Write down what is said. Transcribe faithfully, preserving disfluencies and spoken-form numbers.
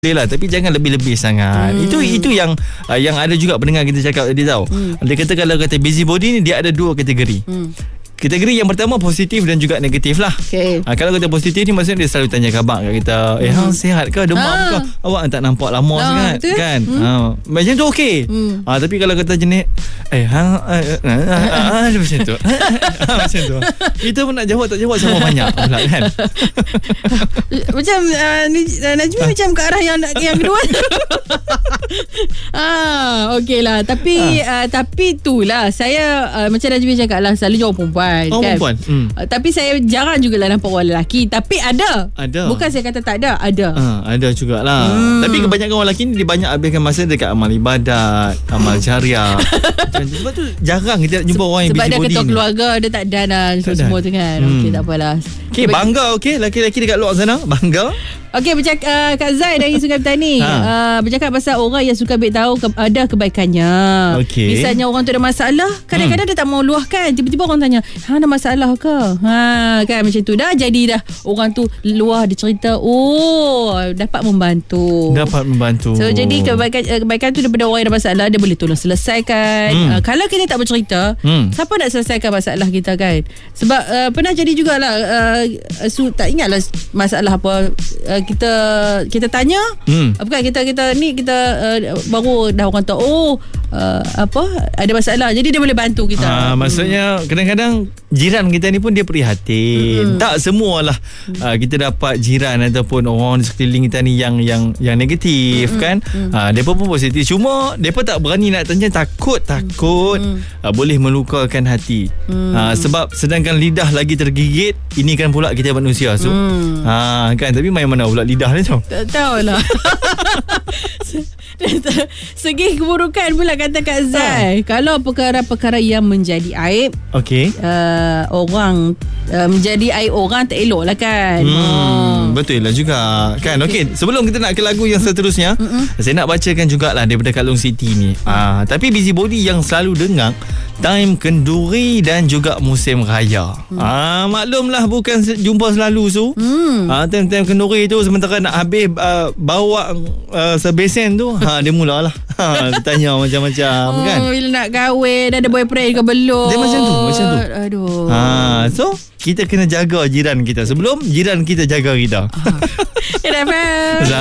boleh lah, tapi jangan lebih-lebih sangat. Hmm. Itu itu yang uh, yang ada juga pendengar kita cakap tadi tahu. Hmm. Dia kata kalau kata busybody ni dia ada dua kategori. Hmm. Kategori yang pertama positif dan juga negatif lah. Okay. Ha, kalau kata positif ni maksudnya dia selalu tanya khabar kat kita. Eh, hmm. hang sihat ke? Demam ha. ke? Awak tak nampak lama ha, sangat betul? Kan? Hmm. Ha, macam tu okey. Hmm. Ha, tapi kalau kata jenis eh hang eh, eh, eh, eh, macam tu. Macam tu. Kita pun nak jawab tak jawab sama banyak pula kan. Macam uh, Najmi ha. macam ke arah yang yang kedua. Ah, okeylah. Tapi ha. uh, tapi itulah saya uh, macam Najmi cakap lah, selalu jawab perempuan. Oh, kan? Perempuan. Hmm. Uh, tapi saya jarang jugalah nampak orang lelaki. Tapi ada. Ada. Bukan saya kata tak ada, ada. Uh, ada jugalah. Hmm. Tapi kebanyakan orang lelaki ni dia banyak habiskan masa dekat amal ibadat, amal jariah. Sebab tu jarang kita jumpa orang yang sebab busybody ni. Sebab dia ketua keluarga, dia tak dan lah semua tu kan. Hmm. Okey, tak apalah. Okey, bangga okey lelaki-lelaki dekat luar sana, bangga. Okey, bercakap uh, Kak Zai dari Sungai Petani. ha. uh, Bercakap pasal orang yang suka ambil tahu ke, ada kebaikannya. Okay. Misalnya orang tu ada masalah, kadang-kadang hmm. dia tak mau luahkan. Tiba-tiba orang tanya, hang ada masalah ke? Ha, kan macam tu dah. Jadi dah orang tu luah, dia cerita, oh dapat membantu. Dapat membantu. So jadi kebaikan, kebaikan tu daripada orang yang ada masalah, dia boleh tolong selesaikan. hmm. uh, Kalau kita tak bercerita, hmm. siapa nak selesaikan masalah kita kan? Sebab uh, pernah jadi jugalah uh, su, tak ingatlah masalah apa, uh, kita kita tanya, hmm. bukan kita kita ni kita uh, baru dah orang tahu oh uh, apa ada masalah, jadi dia boleh bantu kita. Ha, maksudnya hmm. kadang-kadang jiran kita ni pun dia prihatin. Hmm. Tak semualah hmm. uh, kita dapat jiran ataupun orang di sekeliling kita ni yang yang yang negatif hmm. kan. Hmm. Ha, depa pun positif, cuma depa tak berani nak tanya, takut takut hmm. uh, boleh melukakan hati. Hmm. Ha, sebab sedangkan lidah lagi tergigit, ini kan pula kita manusia so. Hmm. Ha, kan, tapi main mana pula lidah ni tu? Tak tahulah. Segi keburukan pula kata Kak Zai. Ha. Kalau perkara-perkara yang menjadi aib, okey, uh, orang uh, menjadi aib orang tak elok lah kan. Hmm, hmm. Betul lah juga kan. Okey, sebelum kita nak ke lagu yang seterusnya, mm-mm. saya nak bacakan jugalah daripada Kak Long City ni. Ah, tapi busybody yang selalu dengar time kenduri dan juga musim raya. Hmm. Ah, maklumlah bukan jumpa selalu su. Hmm. Ah, time-time kenduri tu sementara nak habis uh, bawa uh, sebesen tu, ha dia mulalah. Ha, tanya macam-macam oh, kan. Bila nak kahwin, dah ada boyfriend ke belum? Dia macam tu, macam tu. Aduh. Ha, so kita kena jaga jiran kita sebelum jiran kita jaga kita. Ah.